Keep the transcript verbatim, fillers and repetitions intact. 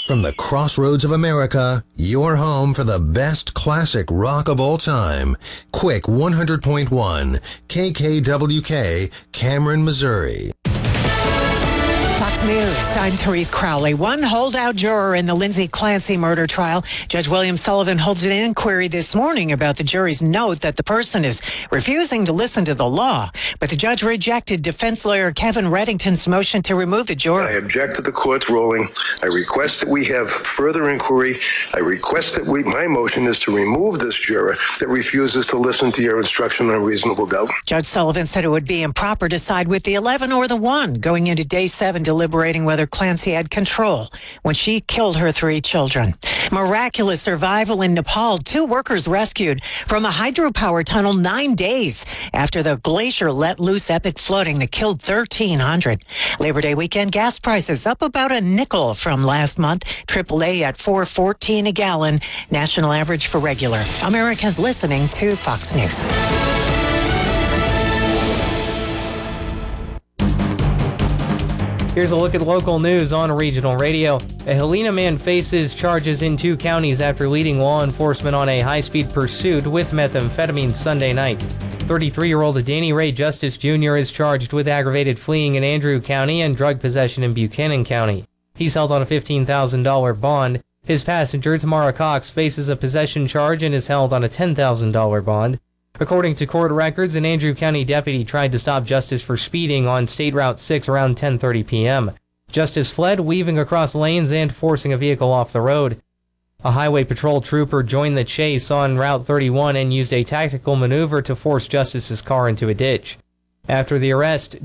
From the crossroads of America, your home for the best classic rock of all time. Quick one hundred point one, K K W K, Cameron, Missouri. Fox News, I'm Therese Crowley. One holdout juror in the Lindsay Clancy murder trial. Judge William Sullivan holds an inquiry this morning about the jury's note that the person is refusing to listen to the law. But the judge rejected defense lawyer Kevin Reddington's motion to remove the juror. I object to the court's ruling. I request that we have further inquiry. I request that we, my motion is to remove this juror that refuses to listen to your instruction on reasonable doubt. Judge Sullivan said it would be improper to side with the eleven or the one going into day seven, deliberating whether Clancy had control when she killed her three children. Miraculous survival in Nepal. Two workers rescued from a hydropower tunnel nine days after the glacier let loose epic flooding that killed thirteen hundred. Labor Day weekend gas prices up about a nickel from last month. triple A at four fourteen a gallon. National average for regular. America's listening to Fox News. Here's a look at local news on regional radio. A Helena man faces charges in two counties after leading law enforcement on a high-speed pursuit with methamphetamine Sunday night. thirty-three-year-old Danny Ray Justice Junior is charged with aggravated fleeing in Andrew County and drug possession in Buchanan County. He's held on a fifteen thousand dollars bond. His passenger, Tamara Cox, faces a possession charge and is held on a ten thousand dollars bond. According to court records, an Andrew County deputy tried to stop Justice for speeding on State Route six around ten thirty p.m. Justice fled, weaving across lanes and forcing a vehicle off the road. A highway patrol trooper joined the chase on Route thirty-one and used a tactical maneuver to force Justice's car into a ditch. After the arrest,